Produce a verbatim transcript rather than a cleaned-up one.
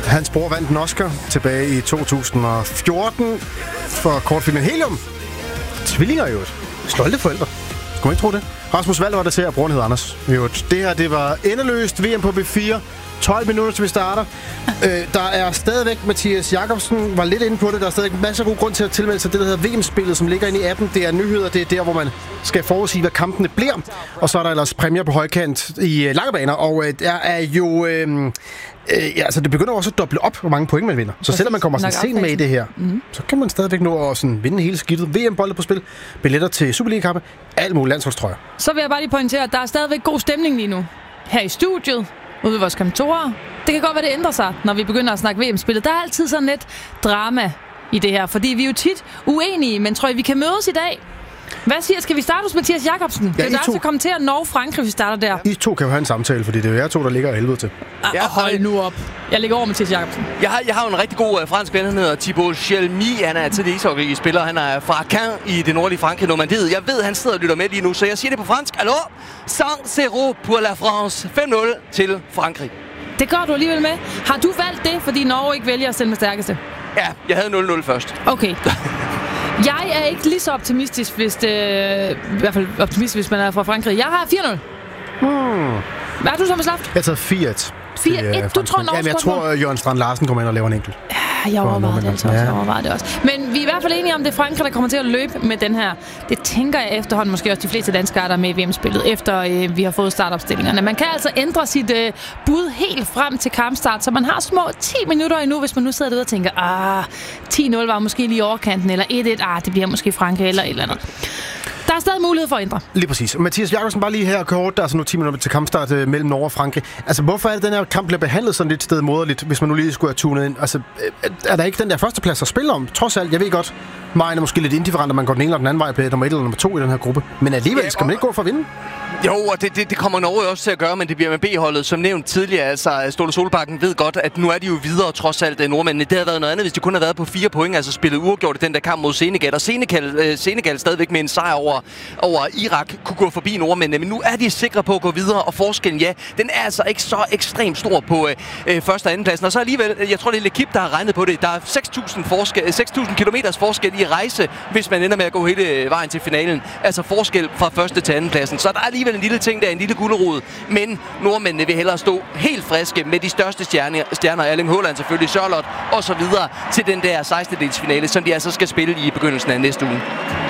Hans bror vandt en Oscar tilbage i to tusind og fjorten for kortfilmen Helium. Tvillinger jo. Stolte forældre. Skulle man ikke tro det? Rasmus Vald var det til, og broren hed Anders. Jo, det her, det var endeløst. V M på B fire. tolv minutter, til vi starter. øh, der er stadigvæk, Mathias Jakobsen var lidt inde på det, der er stadigvæk masser af god grund til at tilmelde sig det, der hedder V M-spillet, som ligger inde i appen. Det er nyheder, det er der, hvor man skal forudsige, hvad kampene bliver. Og så er der ellers præmier på højkant i øh, lange baner, og øh, der er jo... Øh, øh, ja, altså det begynder også at doble op, hvor mange point man vinder. Så selvom man kommer sådan sent med i det her, mm-hmm. så kan man stadigvæk nå at sådan vinde hele skidtet. V M-bolde på spil, billetter til Superliga-kampe, alt muligt landsholdstrøjer. Så vil jeg bare lige pointere, at der er stadigvæk god stemning lige nu. Her i studiet, ude ved vores kontorer. Det kan godt være, det ændrer sig, når vi begynder at snakke V M-spillet. Der er altid sådan lidt drama i det her, fordi vi er jo tit uenige, men tror jeg, vi kan mødes i dag. Hvad siger, skal vi starte hos Mathias Jakobsen? Ja, det er der til at kommentere Norge-Frankrig, vi starter der. I to kan jo have en samtale, fordi det er jo jer to, der ligger af helvede til. Ja, hold nu op. Jeg ligger over Mathias Jakobsen. Jeg har, jeg har jo en rigtig god uh, fransk ven, han hedder Thibaut Chelmy. Han er tidligere ishockey-spiller. Han er fra Caen i det nordlige Frankrig, Normandiet. Jeg ved, han sidder og lytter med lige nu, så jeg siger det på fransk. Allo, cinq zéro pour la France. fem nul til Frankrig. Det gør du alligevel med. Har du valgt det, fordi Norge ikke vælger at sende med stærkeste? Ja, jeg havde nul nul først. Okay. Jeg er ikke lige så optimistisk, hvis det, i hvert fald optimistisk, hvis man er fra Frankrig. Jeg har fire nul. Hmm. Hvad er du så med slaft? Jeg har taget fire et. fire et? Du tror, Norge ja, jeg tror, at Jørgen Strand Larsen kommer ind og laver en enkelt. Ja, jeg overvejede det altså også. Jeg overvejede det også. Men vi er i hvert fald enige om, det er Frankrig, der kommer til at løbe med den her. Det tænker jeg efterhånden, måske også de fleste danskere, der er med i V M-spillet, efter øh, vi har fået startopstillingerne. Man kan altså ændre sit øh, bud helt frem til kampstart, så man har små ti minutter endnu, hvis man nu sidder derude og tænker, ah, ti nul var måske lige overkanten, eller et et, ah, det bliver måske Frankrig, eller et eller andet. Der er stadig mulighed for at ændre. Lige præcis. Mathias Jakobsen, bare lige her kort, der er altså nu ti minutter til kampstart øh, mellem Norge og Frankrig. Altså, hvorfor er det, den her kamp bliver behandlet sådan lidt stedmoderligt, hvis man nu lige skulle have tunet ind? Altså, øh, er der ikke den der første plads at spille om? Trods alt, jeg ved godt, Majen er måske lidt indifferent, at man går den ene eller den anden vej på nummer et eller nummer to i den her gruppe. Men alligevel skal man ikke gå for at vinde. Jo, og det, det, det kommer Norge også til at gøre, men det bliver med B-holdet, som nævnt tidligere. Altså, Ståle Solbakken ved godt, at nu er de jo videre, trods alt, nordmændene. Det havde været noget andet, hvis de kun havde været på fire point, altså spillet uafgjort i den der kamp mod Senegal. Og Senegal, øh, Senegal stadigvæk med en sejr over, over Irak kunne gå forbi nordmændene. Men nu er de sikre på at gå videre, og forskellen, ja, den er altså ikke så ekstremt stor på øh, første og anden pladsen. Og så alligevel, jeg tror, det er L'Equipe, der har regnet på det. Der er seks tusind kilometers forskel i rejse, hvis man ender med at gå hele vejen til finalen. Altså forskel fra første til anden pladsen. Så der er alligevel en lille ting der, en lille gulerod. Men nordmændene vil hellere stå helt friske med de største stjerner, stjerner Erling Haaland selvfølgelig, Charlotte og så videre til den der sekstendedelsfinale, som de altså skal spille i begyndelsen af næste uge.